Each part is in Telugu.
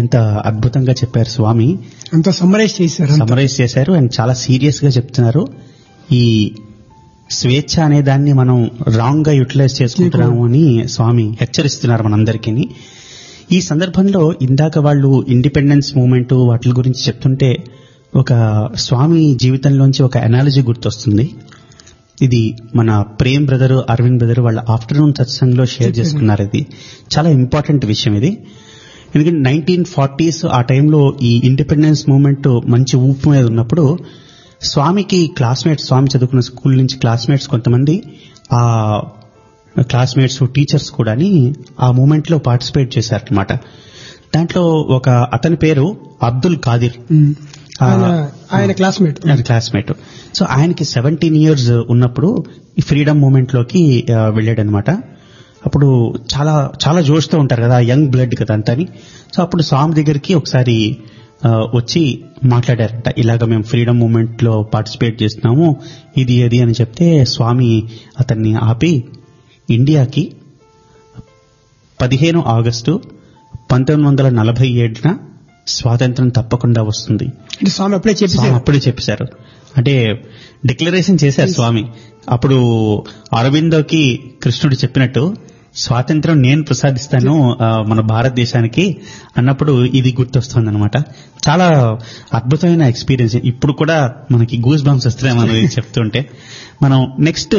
ఎంత అద్భుతంగా చెప్పారు స్వామి, అంత సమ్మరైజ్ చేశారు అండ్ చాలా సీరియస్ గా చెప్తున్నారు. ఈ స్వేచ్ఛ అనే దాన్ని మనం రాంగ్ గా యూటిలైజ్ చేసుకుంటున్నాము అని స్వామి హెచ్చరిస్తున్నారు మనందరికీ. ఈ సందర్భంలో ఇందాక వాళ్ళు ఇండిపెండెన్స్ మూవ్మెంట్ వాటి గురించి చెప్తుంటే ఒక స్వామి జీవితంలోంచి ఒక అనాలజీ గుర్తొస్తుంది. ఇది మన ప్రేమ్ బ్రదర్, అరవింద్ బ్రదర్ వాళ్ళ ఆఫ్టర్నూన్ సత్సంగ్లో షేర్ చేసుకున్నారు. ఇది చాలా ఇంపార్టెంట్ విషయం ఇది. ఎందుకంటే 1940s ఆ టైంలో ఈ ఇండిపెండెన్స్ మూవ్మెంట్ మంచి ఊపు మీద ఉన్నప్పుడు స్వామికి క్లాస్మేట్స్, స్వామి చదువుకున్న స్కూల్ నుంచి క్లాస్మేట్స్ కొంతమంది, ఆ క్లాస్మేట్స్ టీచర్స్ కూడా ఆ మూవ్మెంట్ లో పార్టిసిపేట్ చేశారనమాట. దాంట్లో ఒక అతని పేరు అబ్దుల్ ఖాదిర్, ఆయన క్లాస్మేట్. సో ఆయనకి 17 years ఉన్నప్పుడు ఈ ఫ్రీడమ్ మూవ్మెంట్ లోకి వెళ్ళాడనమాట. అప్పుడు చాలా చాలా జోష్తో ఉంటారు కదా, యంగ్ బ్లడ్ కదా అంతని. సో అప్పుడు స్వామి దగ్గరికి ఒకసారి వచ్చి మాట్లాడారంట, ఇలాగ మేము ఫ్రీడమ్ మూవ్మెంట్ లో పార్టిసిపేట్ చేస్తున్నాము, ఇది అది అని చెప్తే స్వామి అతన్ని ఆపి, ఇండియాకి 15 August 1947 స్వాతంత్రం తప్పకుండా వస్తుంది. స్వామి అప్పుడే చెప్పేశారు. అంటే డిక్లరేషన్ చేశారు స్వామి. అప్పుడు అరవిందోకి కృష్ణుడు చెప్పినట్టు స్వాతంత్రం నేను ప్రసాదిస్తాను మన భారతదేశానికి అన్నప్పుడు ఇది గుర్తొస్తుంది అనమాట. చాలా అద్భుతమైన ఎక్స్పీరియన్స్. ఇప్పుడు కూడా మనకి గూస్ బంప్స్ వస్తున్నాయి మనం ఇది చెప్తుంటే. మనం నెక్స్ట్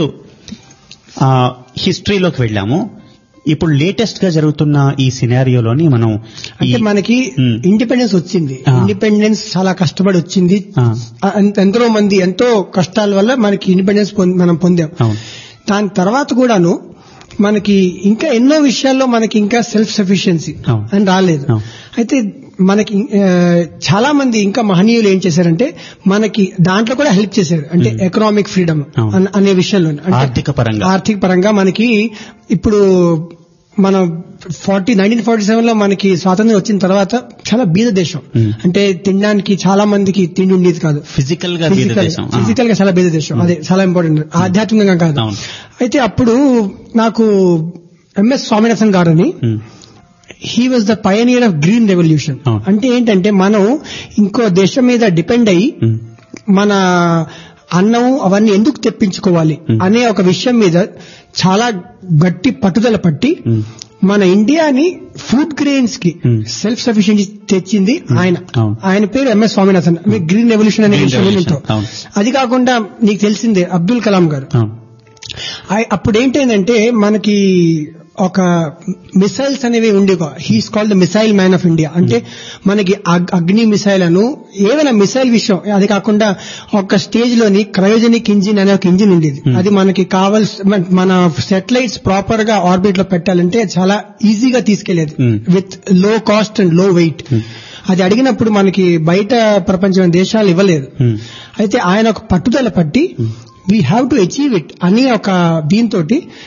హిస్టరీలోకి వెళ్ళాము. ఇప్పుడు లేటెస్ట్ గా జరుగుతున్న ఈ సినారియోలోని మనం అంటే మనకి ఇండిపెండెన్స్ వచ్చింది. ఇండిపెండెన్స్ చాలా కష్టపడి వచ్చింది. ఎంతో మంది ఎంతో కష్టాల వల్ల మనకి ఇండిపెండెన్స్ మనం పొందాం. దాని తర్వాత కూడాను మనకి ఇంకా ఎన్నో విషయాల్లో మనకి ఇంకా సెల్ఫ్ సఫిషియన్సీ అని రాలేదు. అయితే మనకి చాలా మంది ఇంకా మహనీయులు ఏం చేశారంటే మనకి దాంట్లో కూడా హెల్ప్ చేశారు. అంటే ఎకనామిక్ ఫ్రీడమ్ అనే విషయంలో, ఆర్థిక పరంగా మనకి ఇప్పుడు మనం 1947 లో మనకి స్వాతంత్రం వచ్చిన తర్వాత చాలా బీద దేశం. అంటే తినడానికి చాలా మందికి తిండి ఉండేది కాదు. ఫిజికల్ గా చాలా బీద దేశం. అదే చాలా ఇంపార్టెంట్, ఆధ్యాత్మికంగా కాదు. అయితే అప్పుడు నాకు ఎంఎస్ స్వామినాథన్ గారని, he was the పయనియర్ of green revolution. అంటే ఏంటంటే మనం ఇంకో దేశం మీద డిపెండ్ అయ్యి మన అన్నం అవన్నీ ఎందుకు తెప్పించుకోవాలి అనే ఒక విషయం మీద చాలా గట్టి పట్టుదల పట్టి మన ఇండియాని ఫుడ్ గ్రెయిన్స్ కి సెల్ఫ్ సఫిషియెన్సీ తెచ్చింది ఆయన పేరు ఎంఎస్ స్వామినాథన్. గ్రీన్ రెవల్యూషన్ అనే విషయం. అది కాకుండా నీకు తెలిసిందే అబ్దుల్ కలాం గారు. అప్పుడు ఏంటంటే మనకి ఒక మిసైల్స్ అనేవి ఉండే, he's called the missile man of India. అంటే మనకి అగ్ని మిసైల్ అను ఏదైనా మిసైల్ విషయం, అది కాకుండా ఒక స్టేజ్ లోని క్రయోజెనిక్ ఇంజిన్ అనే ఒక ఇంజిన్ ఉండేది. అది మనకి మన శాటిలైట్స్ ప్రాపర్ గా ఆర్బిట్ లో పెట్టాలంటే చాలా ఈజీగా తీసుకెళ్లేది విత్ లో కాస్ట్ అండ్ లో వెయిట్. అది అడిగినప్పుడు మనకి బయట ప్రపంచం దేశాలు ఇవ్వలేదు. అయితే ఆయన ఒక పట్టుదల పట్టి we have to achieve it అని ఒక దీంతో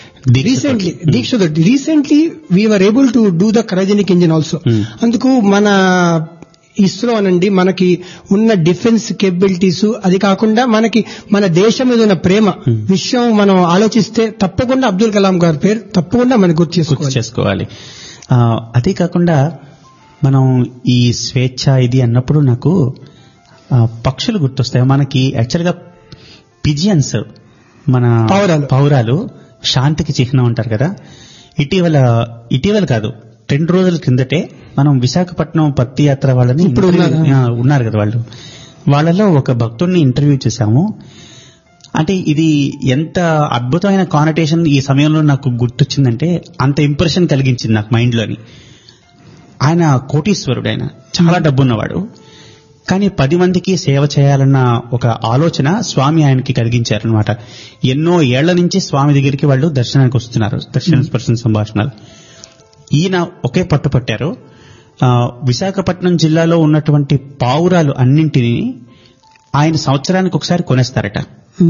recently we were able to do the cryogenic engine also. అందుకు మన ఇస్రో అనండి, మనకి ఉన్న డిఫెన్స్ కేపబిలిటీస్, అది కాకుండా మనకి మన దేశం మీద ఉన్న ప్రేమ విషయం మనం ఆలోచిస్తే తప్పకుండా అబ్దుల్ కలాం గారి పేరు తప్పకుండా మనకు గుర్తు చేసుకోవాలి. అదే కాకుండా మనం ఈ స్వేచ్ఛ ఇది అన్నప్పుడు నాకు పక్షులు గుర్తొస్తాయి. మనకి యాక్చువల్గా పిజియన్స్, మన పౌరాలు శాంతికి చిహ్నం అంటారు కదా. ఇటీవల కాదు 2 రోజుల కిందటే మనం విశాఖపట్నం పత్తి యాత్ర వాళ్ళని ఇప్పుడు ఉన్నారు కదా, వాళ్ళలో ఒక భక్తుడిని ఇంటర్వ్యూ చేశాము. అంటే ఇది ఎంత అద్భుతమైన కానటేషన్ ఈ సమయంలో నాకు గుర్తొచ్చిందంటే అంత ఇంప్రెషన్ కలిగించింది నాకు మైండ్ లోని. ఆయన కోటీశ్వరుడు, ఆయన చాలా డబ్బున్నవాడు. కానీ 10 మందికి సేవ చేయాలన్న ఒక ఆలోచన స్వామి ఆయనకి కలిగించారనమాట. ఎన్నో ఏళ్ల నుంచి స్వామి దగ్గరికి వాళ్ళు దర్శనానికి వస్తున్నారు, దర్శన స్పర్శన సంభాషణలు. ఈయన ఒకే పట్టుపట్టారు. విశాఖపట్నం జిల్లాలో ఉన్నటువంటి పావురాలు అన్నింటినీ ఆయన సంవత్సరానికి ఒకసారి కొనేస్తారట.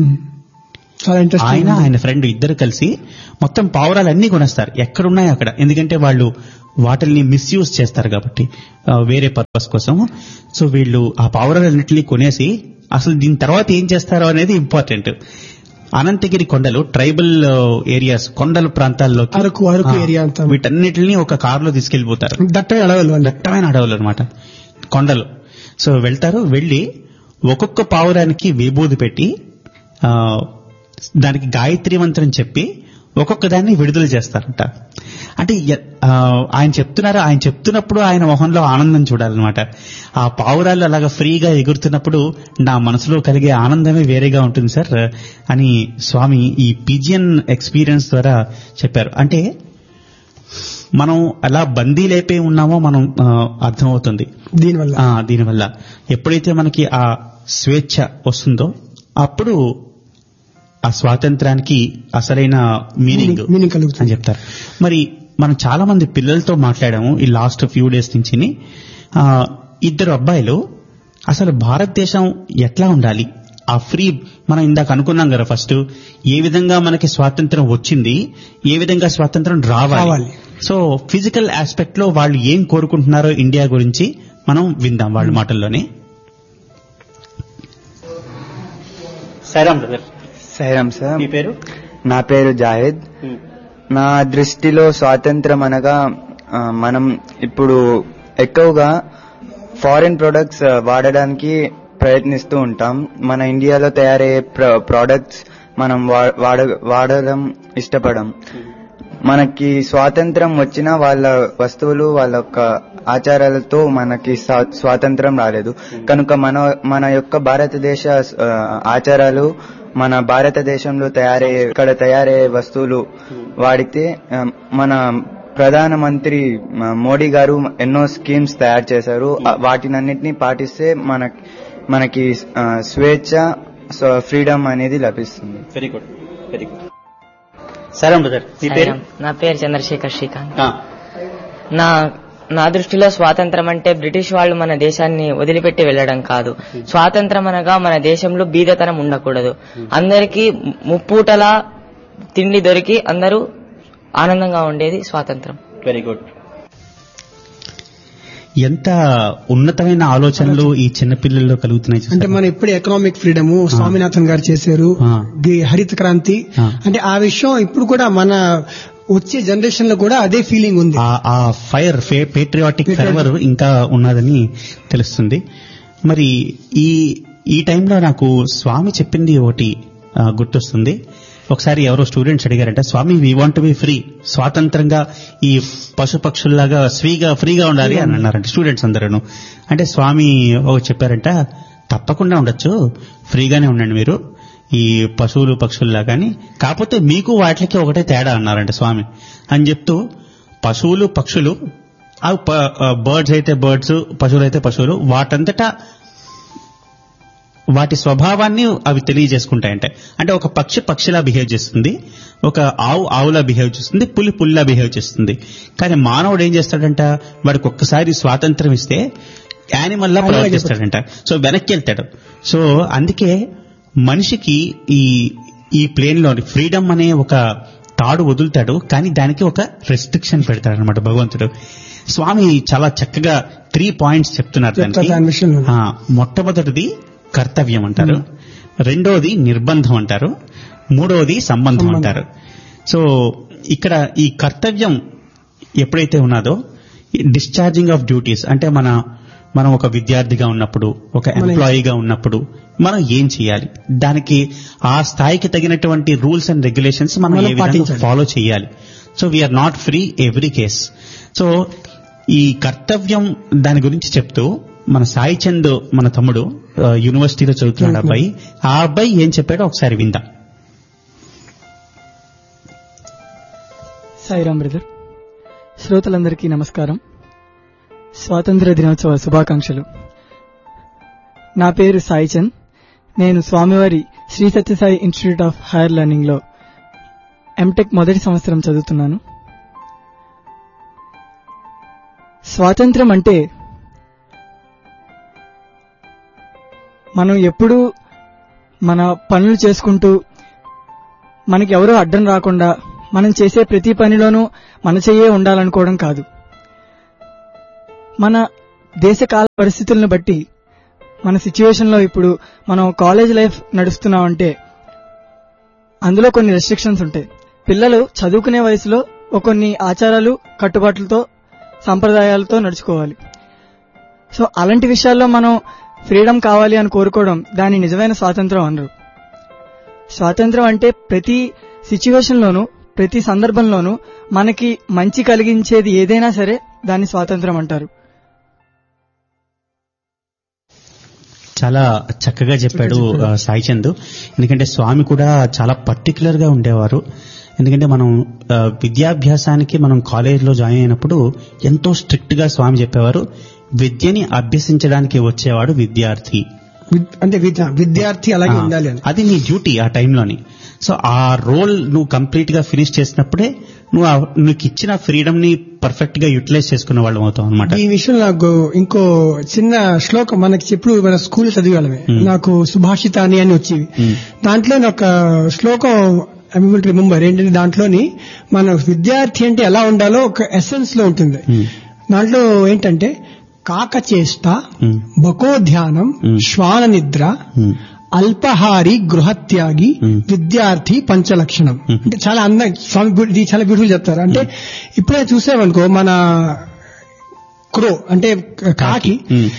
ఆయన ఫ్రెండ్ ఇద్దరు కలిసి మొత్తం పావురాలన్నీ కొనేస్తారు, ఎక్కడున్నాయి అక్కడ. ఎందుకంటే వాళ్ళు వాటిల్ని మిస్యూజ్ చేస్తారు కాబట్టి వేరే పర్పస్ కోసం. సో వీళ్ళు ఆ పావురాలన్నింటినీ కొనేసి అసలు దీని తర్వాత ఏం చేస్తారో అనేది ఇంపార్టెంట్. అనంతగిరి కొండలు ట్రైబల్ ఏరియాస్, కొండల ప్రాంతాల్లో అరకు ఏరియా అంతా వీటన్నిటిని ఒక కారులో తీసుకెళ్లిపోతారు. దట్టమైన అడవులు అనమాట, కొండలు. సో వెళ్తారు, వెళ్లి ఒక్కొక్క పావురానికి విభూది పెట్టి దానికి గాయత్రి మంత్రం చెప్పి ఒక్కొక్క దాన్ని విడుదల చేస్తారంట. అంటే ఆయన చెప్తున్నప్పుడు ఆయన మొహంలో ఆనందం చూడాలన్నమాట. ఆ పావురాలు అలాగా ఫ్రీగా ఎగురుతున్నప్పుడు నా మనసులో కలిగే ఆనందమే వేరేగా ఉంటుంది సార్ అని స్వామి ఈ పిజియన్ ఎక్స్పీరియన్స్ ద్వారా చెప్పారు. అంటే మనం అలా బందీలైపోయి ఉన్నామో మనం అర్థమవుతుంది దీనివల్ల. ఎప్పుడైతే మనకి ఆ స్వేచ్ఛ వస్తుందో అప్పుడు ఆ స్వాతంత్రానికి అసలైన మీనింగ్ అని చెప్తారు. మరి మనం చాలా మంది పిల్లలతో మాట్లాడాము ఈ లాస్ట్ ఫ్యూ డేస్ నుంచి. ఇద్దరు అబ్బాయిలు అసలు భారతదేశం ఎట్లా ఉండాలి, ఆ ఫ్రీ మనం ఇందాక అనుకున్నాం కదా, ఫస్ట్ ఏ విధంగా మనకి స్వాతంత్రం వచ్చింది, ఏ విధంగా స్వాతంత్రం రావాలి. సో ఫిజికల్ ఆస్పెక్ట్ లో వాళ్ళు ఏం కోరుకుంటున్నారో ఇండియా గురించి మనం విందాం వాళ్ళ మాటల్లోనే. సైరామ్ సార్. మీ పేరు? నా పేరు జాహిద్. నా దృష్టిలో స్వాతంత్రం అనగా మనం ఇప్పుడు ఎక్కువగా ఫారిన్ ప్రొడక్ట్స్ వాడడానికి ప్రయత్నిస్తూ ఉంటాం. మన ఇండియాలో తయారయ్యే ప్రోడక్ట్స్ మనం వాడడం ఇష్టపడం. మనకి స్వాతంత్రం వచ్చినా వాళ్ళ వస్తువులు వాళ్ళ యొక్క ఆచారాలతో మనకి స్వాతంత్రం రాలేదు. కనుక మన యొక్క భారతదేశ ఆచారాలు మన భారతదేశంలో ఇక్కడ తయారయ్యే వస్తువులు వాడితే మన ప్రధానమంత్రి మోడీ గారు ఎన్నో స్కీమ్స్ తయారు చేశారు. వాటినన్నిటినీ పాటిస్తే మనకి స్వేచ్ఛ, ఫ్రీడమ్ అనేది లభిస్తుంది. Very good, very good. సరే బ్రదర్, మీ పేరు? నా పేరు చంద్రశేఖర్ శ్రీకాంత్. నా దృష్టిలో స్వాతంత్రం అంటే బ్రిటిష్ వాళ్ళు మన దేశాన్ని వదిలిపెట్టి వెళ్లడం కాదు. స్వాతంత్రం అనగా మన దేశంలో బీదతనం ఉండకూడదు. అందరికీ ముప్పూటలా తిండి దొరికి అందరూ ఆనందంగా ఉండేది స్వాతంత్రం. Very good. ఎంత ఉన్నతమైన ఆలోచనలు ఈ చిన్నపిల్లల్లో కలుగుతున్నాయి. అంటే మనం ఎప్పుడు ఎకనామిక్ ఫ్రీడమ్ స్వామినాథన్ గారు చేశారు, హరిత క్రాంతి. అంటే ఆ విషయం ఇప్పుడు కూడా మన వచ్చే జనరేషన్ లో కూడా అదే ఫీలింగ్ ఉంది. ఆ ఫైర్, పేట్రియాటిక్ ఫెర్వర్ ఇంకా ఉన్నదని తెలుస్తుంది. మరి ఈ టైంలో నాకు స్వామి చెప్పింది ఒకటి గుర్తొస్తుంది. ఒకసారి ఎవరో స్టూడెంట్స్ అడిగారంట, స్వామి we want to be free, స్వాతంత్రంగా ఈ పశుపక్షుల్లాగా ఫ్రీగా ఉండాలి అని అన్నారంట స్టూడెంట్స్ అందరూ. అంటే స్వామి చెప్పారంట, తప్పకుండా ఉండొచ్చు, ఫ్రీగానే ఉండండి మీరు ఈ పశువులు పక్షుల్లా, కానీ కాకపోతే మీకు వాటికి ఒకటే తేడా అన్నారంట స్వామి. అని చెప్తూ పశువులు పక్షులు, బర్డ్స్ అయితే బర్డ్స్, పశువులు అయితే పశువులు, వాటంతటా వాటి స్వభావాన్ని అవి తెలియజేసుకుంటాయంటే. అంటే ఒక పక్షి పక్షిలా బిహేవ్ చేస్తుంది, ఒక ఆవులా బిహేవ్ చేస్తుంది, పుల్లా బిహేవ్ చేస్తుంది. కానీ మానవుడు ఏం చేస్తాడంట, వాడికి ఒక్కసారి స్వాతంత్రం ఇస్తే యానిమల్ లా ప్రవర్తిస్తాడంట. సో వెనక్కి వెళ్తాడు. సో అందుకే మనిషికి ఈ ప్లేన్ లో ఫ్రీడమ్ అనే ఒక తాడు వదులుతాడు, కానీ దానికి ఒక రెస్ట్రిక్షన్ పెడతాడు అనమాట భగవంతుడు. స్వామి చాలా చక్కగా 3 పాయింట్స్ చెప్తున్నారు దానికి. మొట్టమొదటిది కర్తవ్యం అంటారు, రెండోది నిర్బంధం అంటారు, మూడోది సంబంధం అంటారు. సో ఇక్కడ ఈ కర్తవ్యం ఎప్పుడైతే ఉన్నదో, డిశ్చార్జింగ్ ఆఫ్ డ్యూటీస్ అంటే మనం ఒక విద్యార్థిగా ఉన్నప్పుడు, ఒక ఎంప్లాయీగా ఉన్నప్పుడు మనం ఏం చేయాలి, దానికి ఆ స్థాయికి తగినటువంటి రూల్స్ అండ్ రెగ్యులేషన్స్ మనం ఏ విధంగా ఫాలో చేయాలి. So we are not free every case. So ఈ కర్తవ్యం దాని గురించి చెప్తూ మన సాయి చంద్, మన తమ్ముడు యూనివర్సిటీలో చదువుతున్నాడు అబ్బాయి, ఆ అబ్బాయి ఏం చెప్పాడో ఒకసారి విందాం. సాయిరామ్ బ్రదర్, శ్రోతలందరికీ నమస్కారం. స్వాతంత్ర దినోత్సవ శుభాకాంక్షలు. నా పేరు సాయి చంద్. నేను స్వామివారి Shri Sathya Sai institute of higher learning లో ఎంటెక్ మొదటి సంవత్సరం చదువుతున్నాను. స్వాతంత్రం అంటే మనం ఎప్పుడూ మన పనులు చేసుకుంటూ మనకి ఎవరూ అడ్డం రాకుండా మనం చేసే ప్రతి పనిలోనూ మన చెయ్యే ఉండాలనుకోవడం కాదు. మన దేశ కాల పరిస్థితులను బట్టి మన సిచ్యువేషన్ లో ఇప్పుడు మనం కాలేజ్ లైఫ్ నడుస్తున్నామంటే అందులో కొన్ని రెస్ట్రిక్షన్స్ ఉంటాయి. పిల్లలు చదువుకునే వయసులో కొన్ని ఆచారాలు కట్టుబాట్లతో సంప్రదాయాలతో నడుచుకోవాలి. సో అలాంటి విషయాల్లో మనం ఫ్రీడమ్ కావాలి అని కోరుకోవడం దాని నిజమైన స్వాతంత్రం అనరు. స్వాతంత్రం అంటే ప్రతి సిచ్యువేషన్ లోనూ ప్రతి సందర్భంలోనూ మనకి మంచి కలిగించేది ఏదైనా సరే దాన్ని స్వాతంత్రం అంటారు. చాలా చక్కగా చెప్పాడు సాయి చంద్. ఎందుకంటే స్వామి కూడా చాలా పర్టికులర్ గా ఉండేవారు. ఎందుకంటే మనం విద్యాభ్యాసానికి మనం కాలేజీలో జాయిన్ అయినప్పుడు ఎంతో స్ట్రిక్ట్ గా స్వామి చెప్పేవారు, విద్యని అభ్యసించడానికి వచ్చేవాడు విద్యార్థి, అంటే విద్యార్థి అలాగే ఉండాలి అని. అది నీ డ్యూటీ ఆ టైంలోని. సో ఆ రోల్ నువ్వు కంప్లీట్ గా ఫినిష్ చేసినప్పుడే నీకు ఇచ్చిన ఫ్రీడమ్ ని పర్ఫెక్ట్ గా యూటిలైజ్ చేసుకునే వాళ్ళం అవుతాం అనమాట. ఈ విషయంలో నాకు ఇంకో చిన్న శ్లోకం మనకి చెప్పుడు మన స్కూల్ చదివేవాళ్ళమే, నాకు సుభాషితాని అని వచ్చేవి. దాంట్లో ఒక శ్లోకం ఐ విల్ రిమెంబర్ ఏంటంటే, దాంట్లోని మన విద్యార్థి అంటే ఎలా ఉండాలో ఒక ఎసెన్స్ లో ఉంటుంది. దాంట్లో ఏంటంటే కాకచేష్ట, బకోధ్యానం, శ్వాన నిద్ర, అల్పహారి, గృహత్యాగి, విద్యార్థి పంచలక్షణం. అంటే చాలా స్వామి ఇది చాలా బ్యూటిఫుల్ చెప్తారు. అంటే ఇప్పుడే చూసామనుకో మన క్రో అంటే కాకి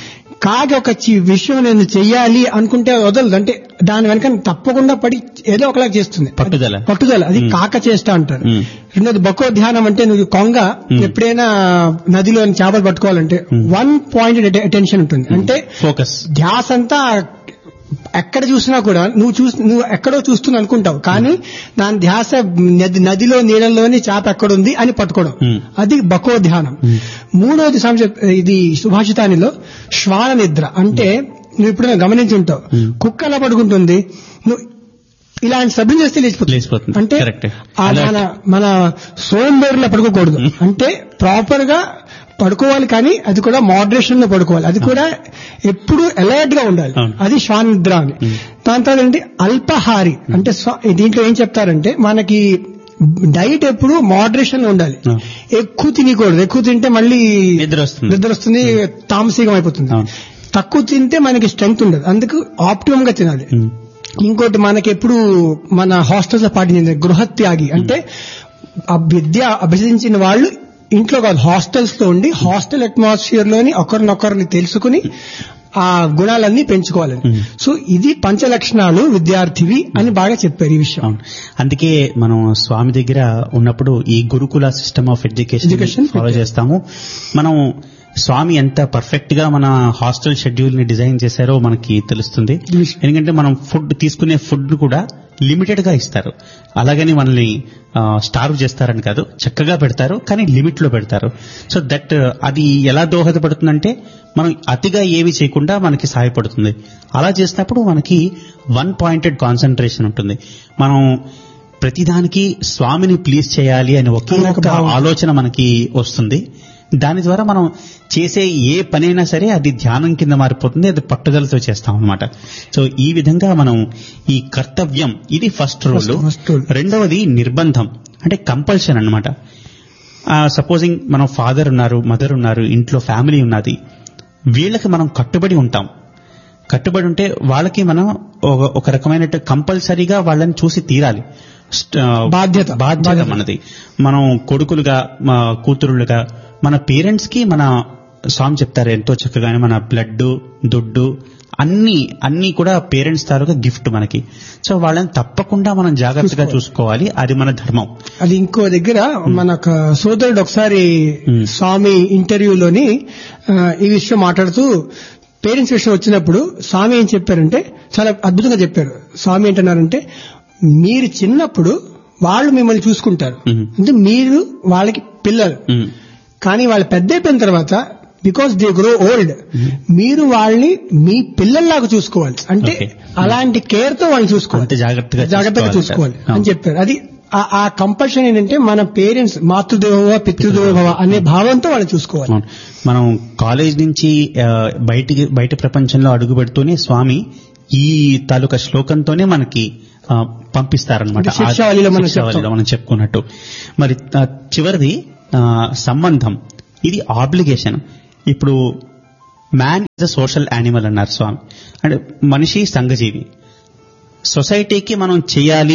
ఒక విషయం నేను చెయ్యాలి అనుకుంటే వదలదు. అంటే దాని వెనక తప్పకుండా పడి ఏదో ఒకలా చేస్తుంది, పట్టుదల. అది కాక చేష్ట అంటారు. రెండోది బకోధ్యానం అంటే నువ్వు కొంగ ఎప్పుడైనా నదిలో చేపలు పట్టుకోవాలంటే 1 పాయింట్ అటెన్షన్ ఉంటుంది. అంటే ఫోకస్, ధ్యాస అంతా ఎక్కడ చూసినా కూడా నువ్వు ఎక్కడో చూస్తుంది అనుకుంటావు, కానీ దాని ధ్యాస నదిలో నీళ్ళలోని చేప ఎక్కడుంది అని పట్టుకోవడం, అది బకోధ్యానం. మూడోది ఇది సుభాషితానిలో శ్వాన నిద్ర. అంటే నువ్వు ఇప్పుడు గమనించి ఉంటావు, కుక్క ఎలా పడుకుంటుంది, నువ్వు ఇలాంటి శబ్దం చేస్తే లేచిపోతుంది. అంటే మన సోంబేరులో పడుకోకూడదు, అంటే ప్రాపర్ గా పడుకోవాలి, కానీ అది కూడా మోడరేషన్ లో పడుకోవాలి, అది కూడా ఎప్పుడు అలర్ట్ గా ఉండాలి, అది శ్వాన నిద్ర అని. దాని తర్వాత ఏంటి అల్పహారి అంటే దీంట్లో ఏం చెప్తారంటే మనకి డైట్ ఎప్పుడు మోడరేషన్ లో ఉండాలి, ఎక్కువ తినకూడదు. ఎక్కువ తింటే మళ్ళీ నిద్ర వస్తుంది, తామసికం అయిపోతుంది. తక్కువ తింటే మనకి స్ట్రెంగ్త్ ఉండదు, అందుకు ఆప్టిమం గా తినాలి. ఇంకోటి మనకి ఎప్పుడు మన హాస్టల్స్ లో పాటించింది గృహత్యాగి. అంటే విద్య అభ్యసించిన వాళ్ళు ఇంట్లో కాదు హాస్టల్స్ లో ఉండి హాస్టల్ అట్మాస్ఫియర్ లోని ఒకరినొకరిని తెలుసుకుని ఆ గుణాలన్నీ పెంచుకోవాలని. సో ఇది పంచలక్షణాలు విద్యార్థివి అని బాగా చెప్పారు ఈ విషయం. అందుకే మనం స్వామి దగ్గర ఉన్నప్పుడు ఈ గురుకుల సిస్టమ్ ఆఫ్ ఎడ్యుకేషన్ ఫాలో చేస్తాము. మనం స్వామి ఎంత పర్ఫెక్ట్ గా మన హాస్టల్ షెడ్యూల్ ని డిజైన్ చేశారో మనకి తెలుస్తుంది. ఎందుకంటే మనం ఫుడ్ తీసుకునే ఫుడ్ కూడా లిమిటెడ్ గా ఇస్తారు, అలాగని మనల్ని స్టార్వ్ చేస్తారని కాదు, చక్కగా పెడతారు కానీ లిమిట్ లో పెడతారు. సో దట్ అది ఎలా దోహదపడుతుందంటే మనం అతిగా ఏవి చేయకుండా మనకి సహాయపడుతుంది. అలా చేసినప్పుడు మనకి 1 పాయింటెడ్ కాన్సన్ట్రేషన్ ఉంటుంది. మనం ప్రతిదానికి స్వామిని ప్లీజ్ చేయాలి అని ఒకే ఒక ఆలోచన మనకి వస్తుంది. దాని ద్వారా మనం చేసే ఏ పనైనా సరే అది ధ్యానం కింద మారిపోతుంది, అది పట్టుదలతో చేస్తాం అనమాట. సో ఈ విధంగా మనం ఈ కర్తవ్యం ఇది ఫస్ట్ రూల్. రెండవది నిర్బంధం అంటే కంపల్షన్ అనమాట. సపోజింగ్ మనం ఫాదర్ ఉన్నారు, మదర్ ఉన్నారు, ఇంట్లో ఫ్యామిలీ ఉన్నది, వీళ్ళకి మనం కట్టుబడి ఉంటాం. కట్టుబడి ఉంటే వాళ్ళకి మనం ఒక రకమైన కంపల్సరీగా వాళ్ళని చూసి తీరాలి, బాధ్యత మనది. మనం కొడుకులుగా కూతురులుగా మన పేరెంట్స్ కి మన స్వామి చెప్తారు ఎంతో చక్కగానే, మన బ్లడ్ దుడ్డు అన్ని కూడా పేరెంట్స్ తాలూకా గిఫ్ట్ మనకి. సో వాళ్ళని తప్పకుండా మనం జాగ్రత్తగా చూసుకోవాలి, అది మన ధర్మం. అది ఇంకో దగ్గర మన సోదరుడు ఒకసారి స్వామి ఇంటర్వ్యూలోని ఈ విషయం మాట్లాడుతూ పేరెంట్స్ విషయం వచ్చినప్పుడు స్వామి ఏం చెప్పారంటే చాలా అద్భుతంగా చెప్పారు. స్వామి ఏంటన్నారంటే, మీరు చిన్నప్పుడు వాళ్ళు మిమ్మల్ని చూసుకుంటారు, అంటే మీరు వాళ్ళకి పిల్లలు, కానీ వాళ్ళు పెద్ద అయిపోయిన తర్వాత బికాస్ దే గ్రో ఓల్డ్ మీరు వాళ్ళని మీ పిల్లల్లాగా చూసుకోవాలి. అంటే అలాంటి కేర్ తో వాళ్ళని చూసుకోవాలి, జాగ్రత్తగా చూసుకోవాలి అని చెప్పారు. అది ఆ కంపల్షన్ ఏంటంటే మన పేరెంట్స్ మాతృదేవోభవ పితృదేవోభవ అనే భావంతో వాళ్ళని చూసుకోవాలి. మనం కాలేజ్ నుంచి బయట ప్రపంచంలో అడుగు పెడుతూనే స్వామి ఈ తాలూకా శ్లోకంతోనే మనకి పంపిస్తారనమాట, మనం చెప్పుకున్నట్టు. మరి చివరిది సంబంధం, ఇది ఆబ్లిగేషన్. ఇప్పుడు man is a social animal అన్నారు స్వామి. అంటే మనిషి సంఘజీవి. సొసైటీకి మనం చేయాలి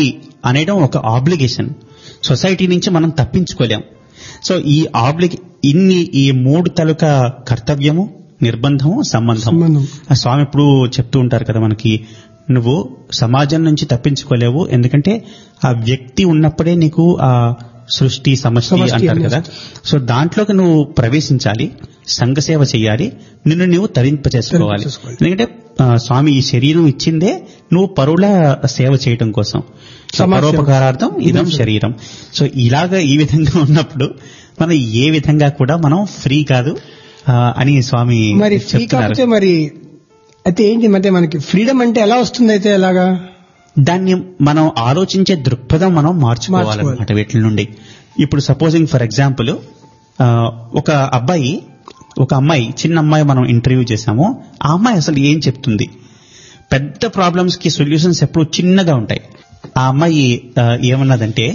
అనేయడం ఒక ఆబ్లిగేషన్. సొసైటీ నుంచి మనం తప్పించుకోలేం. సో ఈ 3 తలుక కర్తవ్యము, నిర్బంధము, సంబంధం. ఆ స్వామి ఎప్పుడు చెప్తూ ఉంటారు కదా మనకి, నువ్వు సమాజం నుంచి తప్పించుకోలేవు, ఎందుకంటే ఆ వ్యక్తి ఉన్నప్పుడే నీకు ఆ సృష్టి సమష్టి అంటారు కదా. సో దాంట్లోకి నువ్వు ప్రవేశించాలి, సంఘసేవ చేయాలి, నిన్ను నువ్వు తరింపచేసుకోవాలి. ఎందుకంటే స్వామి ఈ శరీరం ఇచ్చిందే నువ్వు పరుల సేవ చేయటం కోసం, పరోపకారార్థం ఇదం శరీరం. సో ఇలాగా ఈ విధంగా ఉన్నప్పుడు మనం ఏ విధంగా కూడా మనం ఫ్రీ కాదు అని స్వామి మరి ఫ్రీ కాకపోతే మరి అయితే ఏంటి, అంటే మనకి ఫ్రీడమ్ అంటే ఎలా వస్తుంది? అయితే ఎలాగా దాన్ని మనం ఆలోచించే దృక్పథం మనం మార్చుకోవాలన్నమాట వీటి నుండి. ఇప్పుడు సపోజింగ్ ఫర్ ఎగ్జాంపుల్ ఒక అమ్మాయి చిన్న అమ్మాయి మనం ఇంటర్వ్యూ చేశాము. ఆ అమ్మాయి అసలు ఏం చెప్తుంది? పెద్ద ప్రాబ్లమ్స్ కి సొల్యూషన్స్ ఎప్పుడు చిన్నగా ఉంటాయి. ఆ అమ్మాయి ఏమన్నదంటే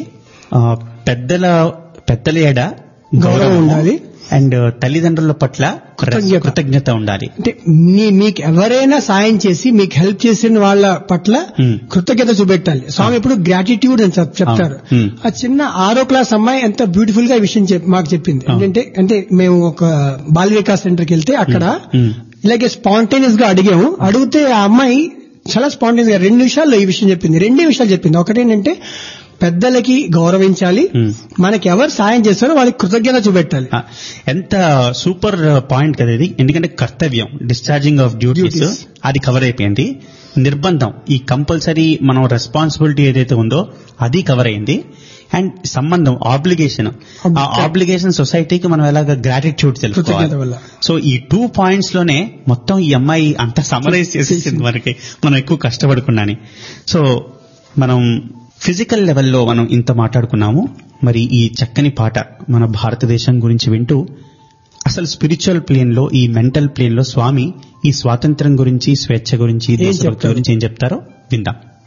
పెద్దల ఏడ గౌరవం ఉండాలి అండ్ తల్లిదండ్రుల పట్ల కృతజ్ఞత ఉండాలి. అంటే మీకు ఎవరైనా సాయం చేసి మీకు హెల్ప్ చేసిన వాళ్ళ పట్ల కృతజ్ఞత చూపెట్టాలి. స్వామి ఎప్పుడు గ్రాటిట్యూడ్ అని చెప్తారు. ఆ చిన్న 6వ క్లాస్ అమ్మాయి ఎంత బ్యూటిఫుల్ గా ఈ విషయం మాకు చెప్పింది. అంటే మేము ఒక బాల వికాస్ సెంటర్కి వెళ్తే అక్కడ ఇలాగే స్పాంటేనియస్ గా అడిగితే ఆ అమ్మాయి చాలా స్పాంటేనియస్ గా 2 నిమిషాల్లో ఈ విషయం చెప్పింది. 2 విషయాలు చెప్పింది. ఒకటేంటంటే పెద్దలకి గౌరవించాలి, మనకి ఎవరు సాయం చేస్తారో వాళ్ళకి కృతజ్ఞత చూపెట్టాలి. ఎంత సూపర్ పాయింట్ కదా ఇది. ఎందుకంటే కర్తవ్యం, డిశ్చార్జింగ్ ఆఫ్ డ్యూటీస్ అది కవర్ అయిపోయింది. నిర్బంధం, ఈ కంపల్సరీ మనం రెస్పాన్సిబిలిటీ ఏదైతే ఉందో అది కవర్ అయింది. అండ్ సంబంధం, ఆబ్లిగేషన్, ఆ ఆబ్లిగేషన్ సొసైటీకి మనం ఎలాగ గ్రాటిట్యూడ్ తెలుసుకోవాలి. సో ఈ 2 పాయింట్స్ లోనే మొత్తం ఈ అమ్మాయి అంతా సమరైజ్ చేసేసింది మనకి, మనం ఎక్కువ కష్టపడుకున్నాని. సో మనం ఫిజికల్ లెవెల్లో మనం ఇంత మాట్లాడుకున్నాము. మరి ఈ చక్కని పాట మన భారతదేశం గురించి వింటూ అసలు స్పిరిచువల్ ప్లేన్ లో, ఈ మెంటల్ ప్లేన్ లో స్వామి ఈ స్వాతంత్ర్యం గురించి, స్వేచ్ఛ గురించి, దేశభక్తి గురించి ఏం చెప్తారో విందాం.